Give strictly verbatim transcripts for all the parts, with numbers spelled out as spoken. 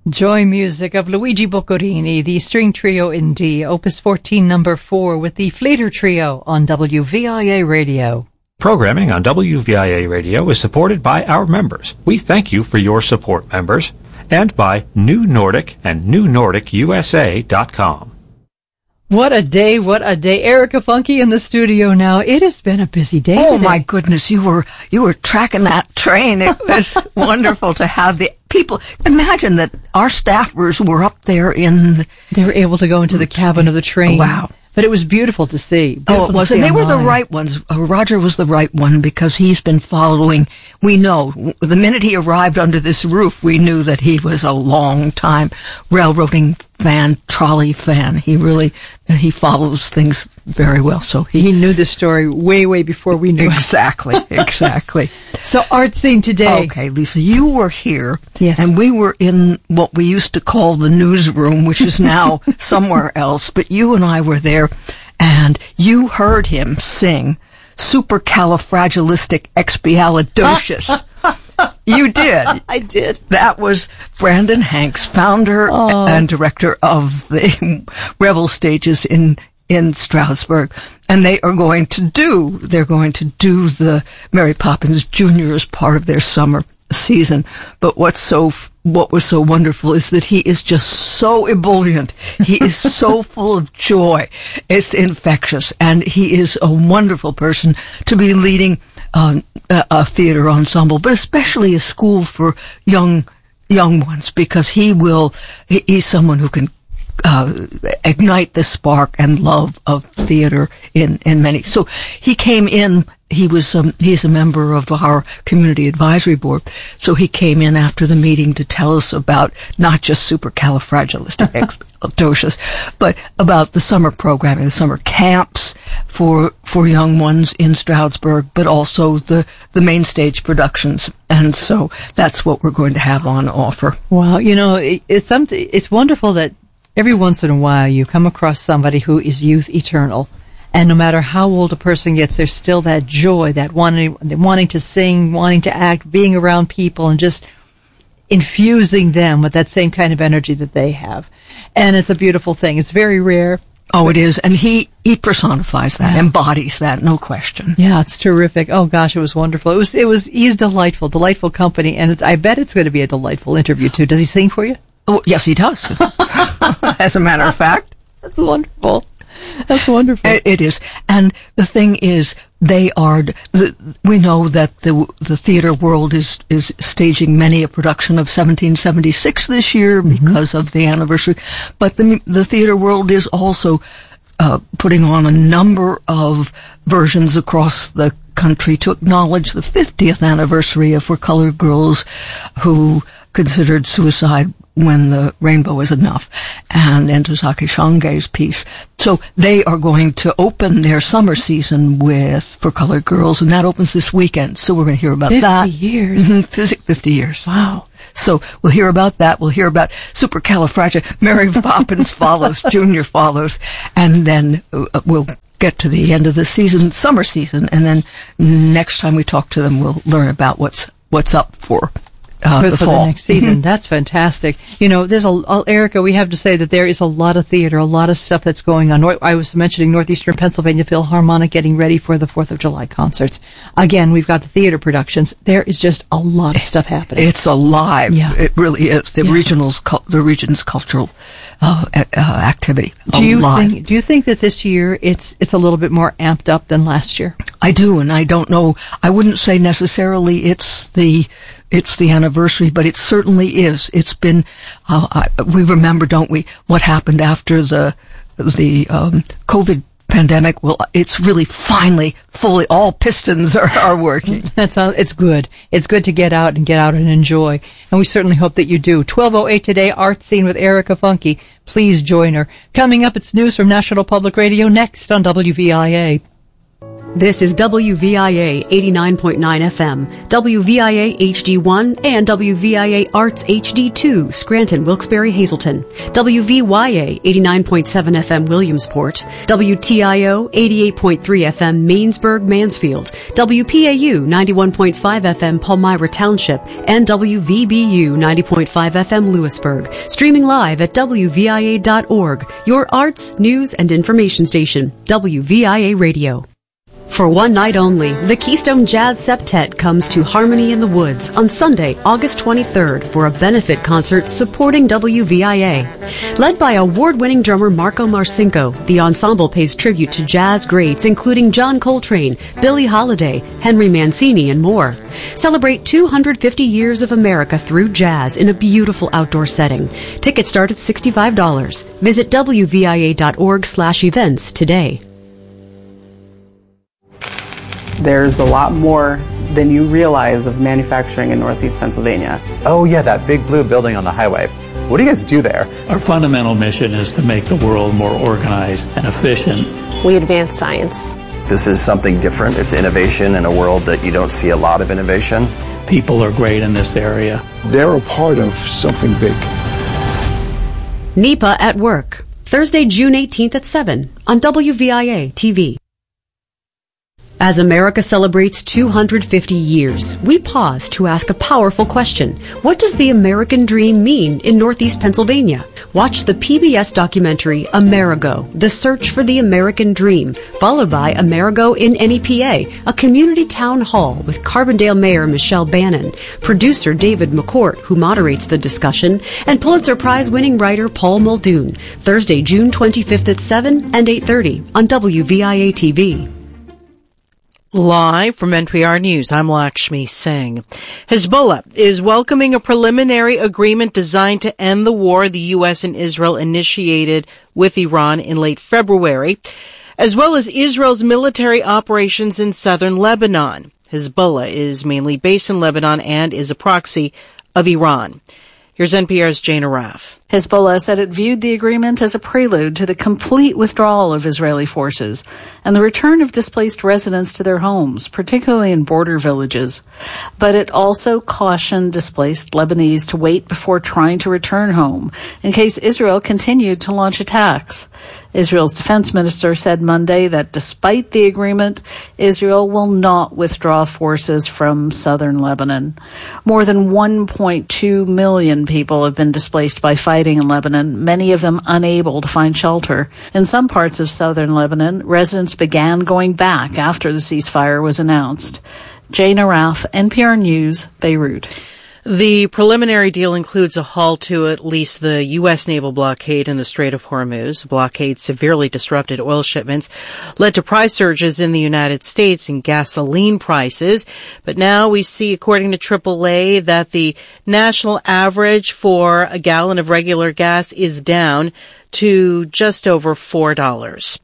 Joy music of Luigi Boccherini, the string trio in D, Opus fourteen, number four, with the Fleeter Trio on W V I A Radio. Programming on W V I A Radio is supported by our members. We thank you for your support, members, and by New Nordic and New Nordic U S A dot com. What a day, what a day. Erica Funky in the studio now. It has been a busy day Oh, today. my goodness. You were, you were tracking that train. It was wonderful to have the people. Imagine that our staffers were up there in... The, they were able to go into the cabin of the train. Wow. But it was beautiful to see. Beautiful oh, it was. And And they online. were the right ones. Uh, Roger was the right one because he's been following. We know the minute he arrived under this roof, we knew that he was a long time railroading fan, trolley fan. He really, uh, he follows things very well. So he, He knew this story way, way before we knew exactly, exactly. it. So art scene today. Okay, Lisa, you were here. Yes. And we were in what we used to call the newsroom, which is now somewhere else. But you and I were there, and you heard him sing Supercalifragilisticexpialidocious. You did. I did. That was Brandon Hanks, founder Oh. and director of the Rebel Stages in in Stroudsburg, and they are going to do they're going to do the Mary Poppins Junior as part of their summer season. But what's so what was so wonderful is that he is just so ebullient. He is so full of joy. It's infectious, and he is a wonderful person to be leading um, a, a theater ensemble, but especially a school for young young ones, because he will he, he's someone who can Uh, ignite the spark and love of theater in, in many. So he came in, he was, um, he's a member of our community advisory board. So he came in after the meeting to tell us about not just supercalifragilisticexpialidocious, but about the summer programming, the summer camps for, for young ones in Stroudsburg, but also the, the main stage productions. And so that's what we're going to have on offer. Wow, you know, it, it's something, it's wonderful that every once in a while you come across somebody who is youth eternal. And no matter how old a person gets, there's still that joy, that wanting, wanting to sing, wanting to act, being around people, and just infusing them with that same kind of energy that they have. And it's a beautiful thing. It's very rare. Oh, it is. And he, he personifies that, Yeah. embodies that, no question. Yeah, it's terrific. Oh gosh, it was wonderful. It was, it was, he's delightful, delightful company. And it's, I bet it's going to be a delightful interview too. Does he sing for you? Oh, yes, he does. As a matter of fact. That's wonderful. That's wonderful. It, it is. And the thing is, they are, the, we know that the the theater world is, is staging many a production of seventeen seventy-six this year mm-hmm. because of the anniversary. But the, the theater world is also uh, putting on a number of versions across the country to acknowledge the fiftieth anniversary of For Colored Girls Who Considered Suicide When the Rainbow Is Enough, and Entozaki Shange's piece. So they are going to open their summer season with For Colored Girls, and that opens this weekend. So we're going to hear about fifty that. fifty years. Mm-hmm. fifty years. Wow. So we'll hear about that. We'll hear about Supercalifragilistic. Mary Poppins follows, Junior follows, and then uh, we'll get to the end of the season, summer season, and then next time we talk to them, we'll learn about what's what's up for Uh, for, the for fall. the next season. That's fantastic. You know, there's a, uh, Erica, we have to say that there is a lot of theater, a lot of stuff that's going on. Nor- I was mentioning Northeastern Pennsylvania Philharmonic getting ready for the fourth of July concerts. Again, we've got the theater productions. There is just a lot of stuff happening. It's alive. Yeah. It really is. The Yeah. regional's, cul- the region's cultural, uh, uh, activity. do you alive. think, do you think that this year it's, it's a little bit more amped up than last year? I do, and I don't know. I wouldn't say necessarily it's the it's the anniversary, but it certainly is. It's been. Uh, I, we remember, don't we, what happened after the the um, COVID pandemic? Well, it's really finally fully all pistons are, are working. That's uh, it's good. It's good to get out and get out and enjoy, and we certainly hope that you do. twelve oh eight today, Art Scene with Erica Funky. Please join her. Coming up, it's news from National Public Radio next on W V I A. This is W V I A eighty-nine point nine F M, W V I A H D one, and W V I A Arts H D two, Scranton, Wilkes-Barre, Hazleton, W V Y A eighty-nine point seven F M, Williamsport, W T I O eighty-eight point three F M, Mainsburg, Mansfield, W P A U ninety-one point five F M, Palmyra Township, and W V B U ninety point five F M, Lewisburg. Streaming live at W V I A dot org, your arts, news, and information station, W V I A Radio. For one night only, the Keystone Jazz Septet comes to Harmony in the Woods on Sunday, August twenty-third for a benefit concert supporting W V I A. Led by award-winning drummer Marco Marcinko, the ensemble pays tribute to jazz greats including John Coltrane, Billie Holiday, Henry Mancini, and more. Celebrate two hundred fifty years of America through jazz in a beautiful outdoor setting. Tickets start at sixty-five dollars. Visit W V I A dot org slash events today. There's a lot more than you realize of manufacturing in Northeast Pennsylvania. Oh yeah, that big blue building on the highway. What do you guys do there? Our fundamental mission is to make the world more organized and efficient. We advance science. This is something different. It's innovation in a world that you don't see a lot of innovation. People are great in this area. They're a part of something big. NEPA at Work, Thursday, June eighteenth at seven on W V I A T V. As America celebrates two hundred fifty years, we pause to ask a powerful question. What does the American dream mean in Northeast Pennsylvania? Watch the P B S documentary Amerigo, The Search for the American Dream, followed by Amerigo in N E P A, a community town hall with Carbondale Mayor Michelle Bannon, producer David McCourt, who moderates the discussion, and Pulitzer Prize-winning writer Paul Muldoon, Thursday, June twenty-fifth at seven and eight thirty on W V I A T V. Live from N P R News, I'm Lakshmi Singh. Hezbollah is welcoming a preliminary agreement designed to end the war the U S and Israel initiated with Iran in late February, as well as Israel's military operations in southern Lebanon. Hezbollah is mainly based in Lebanon and is a proxy of Iran. Here's N P R's Jane Araf. Hezbollah said it viewed the agreement as a prelude to the complete withdrawal of Israeli forces and the return of displaced residents to their homes, particularly in border villages. But it also cautioned displaced Lebanese to wait before trying to return home in case Israel continued to launch attacks. Israel's defense minister said Monday that despite the agreement, Israel will not withdraw forces from southern Lebanon. More than one point two million people have been displaced by fighting in Lebanon, many of them unable to find shelter. In some parts of southern Lebanon, residents began going back after the ceasefire was announced. Jane Araf, N P R News, Beirut. The preliminary deal includes a halt to at least the U S naval blockade in the Strait of Hormuz. The blockade severely disrupted oil shipments, led to price surges in the United States in gasoline prices. But now we see, according to triple A, that the national average for a gallon of regular gas is down to just over four dollars.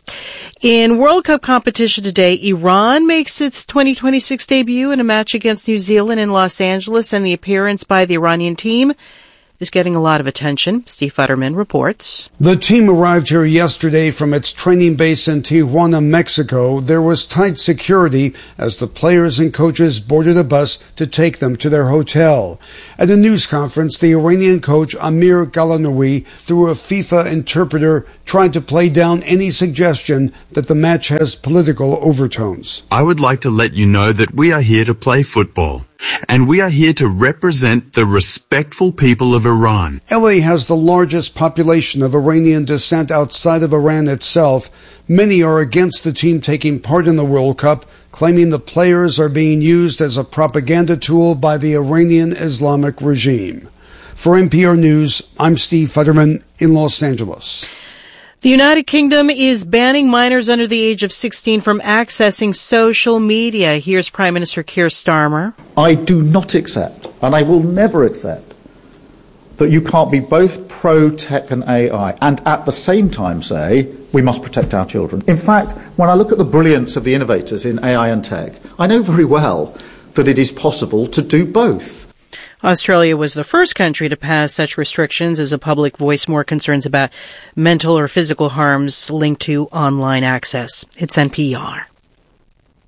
In World Cup competition today, Iran makes its twenty twenty-six debut in a match against New Zealand in Los Angeles, and the appearance by the Iranian team is getting a lot of attention. Steve Futterman reports. The team arrived here yesterday from its training base in Tijuana, Mexico. There was tight security as the players and coaches boarded a bus to take them to their hotel. At a news conference, the Iranian coach Amir Galanoui, through a FIFA interpreter, tried to play down any suggestion that the match has political overtones. I would like to let you know that we are here to play football. And we are here to represent the respectful people of Iran. L A has the largest population of Iranian descent outside of Iran itself. Many are against the team taking part in the World Cup, claiming the players are being used as a propaganda tool by the Iranian Islamic regime. For N P R News, I'm Steve Futterman in Los Angeles. The United Kingdom is banning minors under the age of sixteen from accessing social media. Here's Prime Minister Keir Starmer. I do not accept, and I will never accept, that you can't be both pro-tech and A I and at the same time say we must protect our children. In fact, when I look at the brilliance of the innovators in A I and tech, I know very well that it is possible to do both. Australia was the first country to pass such restrictions as a public voiced more concerns about mental or physical harms linked to online access. It's N P R.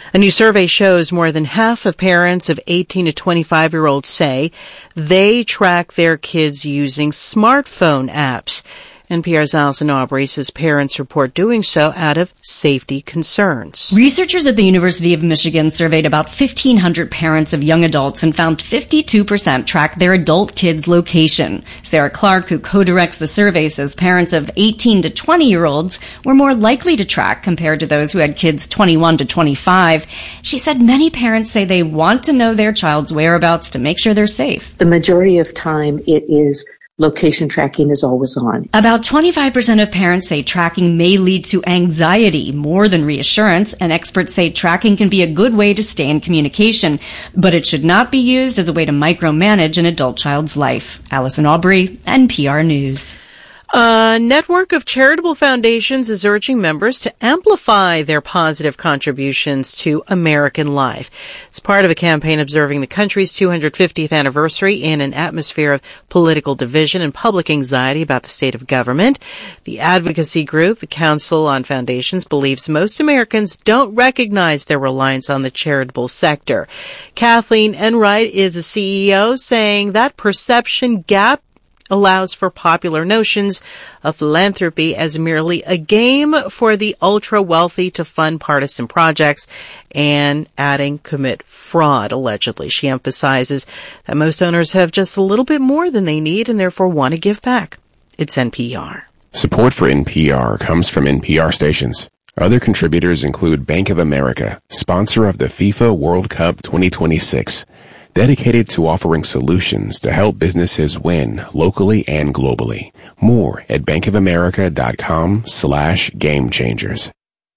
A new survey shows more than half of parents of eighteen to twenty-five-year-olds say they track their kids using smartphone apps. N P R's Allison Aubrey says parents report doing so out of safety concerns. Researchers at the University of Michigan surveyed about fifteen hundred parents of young adults and found fifty-two percent tracked their adult kids' location. Sarah Clark, who co-directs the survey, says parents of eighteen to twenty-year-olds were more likely to track compared to those who had kids twenty-one to twenty-five. She said many parents say they want to know their child's whereabouts to make sure they're safe. The majority of time it is location tracking is always on. About twenty-five percent of parents say tracking may lead to anxiety more than reassurance, and experts say tracking can be a good way to stay in communication, but it should not be used as a way to micromanage an adult child's life. Allison Aubrey, N P R News. A network of charitable foundations is urging members to amplify their positive contributions to American life. It's part of a campaign observing the country's two hundred fiftieth anniversary in an atmosphere of political division and public anxiety about the state of government. The advocacy group, the Council on Foundations, believes most Americans don't recognize their reliance on the charitable sector. Kathleen Enright is a C E O, saying that perception gap allows for popular notions of philanthropy as merely a game for the ultra-wealthy to fund partisan projects, and adding commit fraud, allegedly. She emphasizes that most donors have just a little bit more than they need and therefore want to give back. It's N P R. Support for N P R comes from N P R stations. Other contributors include Bank of America, sponsor of the FIFA World Cup twenty twenty-six. Dedicated to offering solutions to help businesses win locally and globally. More at bankofamerica.com slash game changers.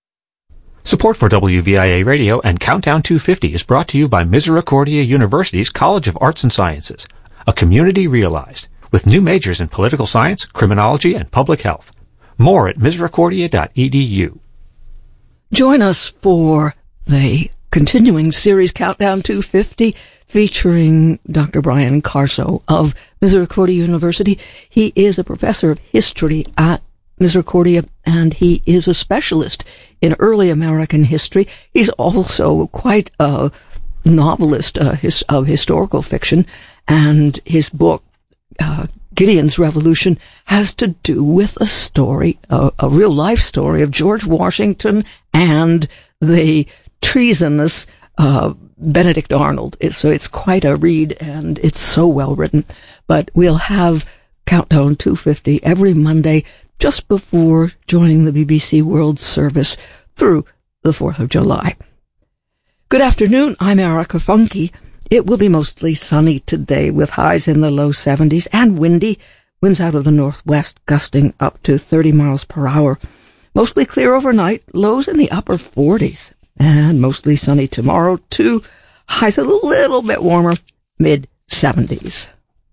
Support for W V I A Radio and Countdown two fifty is brought to you by Misericordia University's College of Arts and Sciences, a community realized, with new majors in political science, criminology, and public health. More at misericordia dot e d u. Join us for the continuing series Countdown two fifty, featuring Doctor Brian Carso of Misericordia University. He is a professor of history at Misericordia, and he is a specialist in early American history. He's also quite a novelist uh, his, of historical fiction, and his book, uh, Gideon's Revolution, has to do with a story, a, a real-life story of George Washington and the treasonous uh Benedict Arnold. So it's quite a read, and it's so well written. But we'll have Countdown two fifty every Monday just before joining the B B C World Service through the fourth of July. Good afternoon, I'm Erica Funke. It will be mostly sunny today with highs in the low seventies and windy, winds out of the northwest gusting up to thirty miles per hour. Mostly clear overnight, lows in the upper forties. And mostly sunny tomorrow, too. Highs a little bit warmer, mid seventies.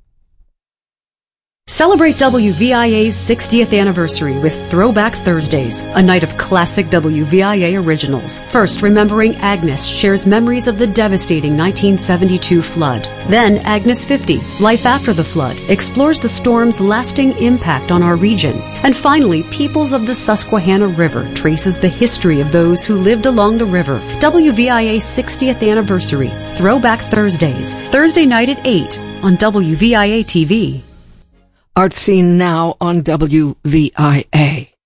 Celebrate W V I A's sixtieth anniversary with Throwback Thursdays, a night of classic W V I A originals. First, Remembering Agnes shares memories of the devastating nineteen seventy-two flood. Then, Agnes fifty, Life After the Flood, explores the storm's lasting impact on our region. And finally, Peoples of the Susquehanna River traces the history of those who lived along the river. W V I A's sixtieth anniversary, Throwback Thursdays, Thursday night at eight on W V I A T V. Art Scene now on W V I A.